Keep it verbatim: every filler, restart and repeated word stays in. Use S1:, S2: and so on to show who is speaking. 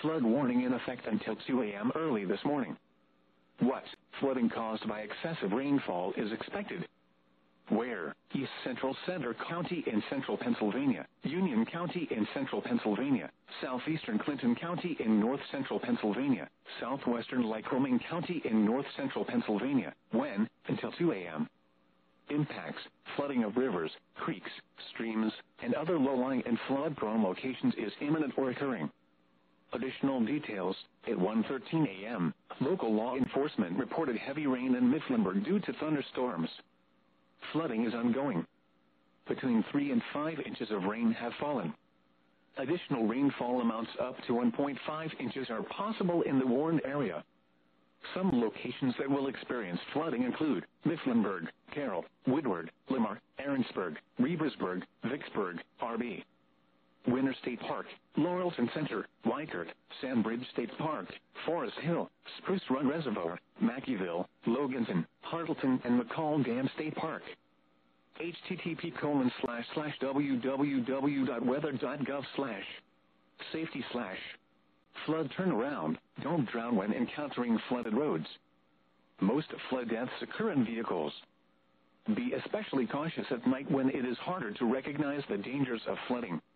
S1: Flood warning in effect until two A M early this morning. What? Flooding caused by excessive rainfall is expected. Where? East Central Center County in central Pennsylvania, Union County in central Pennsylvania, southeastern Clinton County in north central Pennsylvania, southwestern Lycoming County in north central Pennsylvania. When? Until two A M Impacts: flooding of rivers, creeks, streams, and other low-lying and flood-prone locations is imminent or occurring. Additional details: at one thirteen A M, local law enforcement reported heavy rain in Mifflinburg due to thunderstorms. Flooding is ongoing. Between three and five inches of rain have fallen. Additional rainfall amounts up to one point five inches are possible in the warned area. Some locations that will experience flooding include Mifflinburg, Carroll, Woodward, Limar, Aaronsburg, Reeversburg, Vicksburg, R B Winter State Park, Laurelton Center, Weikert, Sandbridge State Park, Forest Hill, Spruce Run Reservoir, Mackeyville, Loganton, Hartleton, and McCall Dam State Park. H T T P colon slash slash www.weather.gov slash safety slash flood turnaround. Don't drown when encountering flooded roads. Most flood deaths occur in vehicles. Be especially cautious at night when it is harder to recognize the dangers of flooding.